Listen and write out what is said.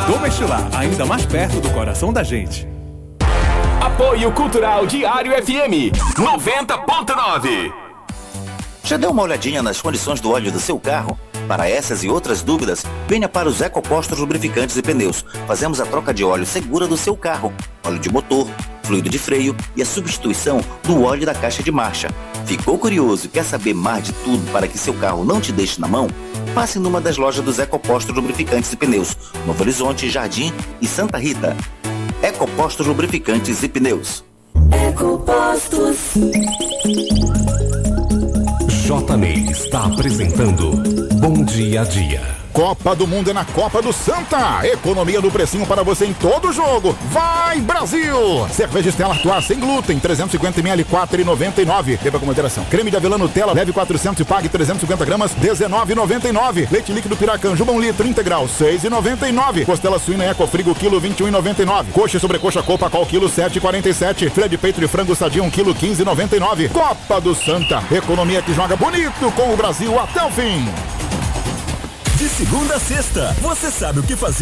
Domestilar, ainda mais perto do coração da gente. Apoio Cultural Diário FM 90.9. Já deu uma olhadinha nas condições do óleo do seu carro? Para essas e outras dúvidas, venha para os Ecopostos Lubrificantes e Pneus. Fazemos a troca de óleo segura do seu carro, óleo de motor, fluido de freio e a substituição do óleo da caixa de marcha. Ficou curioso e quer saber mais de tudo para que seu carro não te deixe na mão? Passe numa das lojas dos Ecopostos Lubrificantes e Pneus, Novo Horizonte, Jardim e Santa Rita. Ecopostos Lubrificantes e Pneus. Ecopostos. JMEI está apresentando Bom Dia a Dia. Copa do Mundo é na Copa do Santa. Economia do precinho para você em todo jogo. Vai, Brasil! Cerveja Stella Artois sem glúten, 350ml, 4,99. Beba com moderação. Creme de avelã Nutella, leve 400 e pague 350 gramas, 19,99. Leite líquido Piracanjuba 1 litro integral, 6,99. Costela suína Ecofrigo, quilo 21,99. Coxa e sobrecoxa Copa Col, quilo 7,47. Filé de peito de frango sadia, 1 quilo 15,99. Copa do Santa. Economia que joga bonito com o Brasil até o fim. De segunda a sexta, você sabe o que fazer.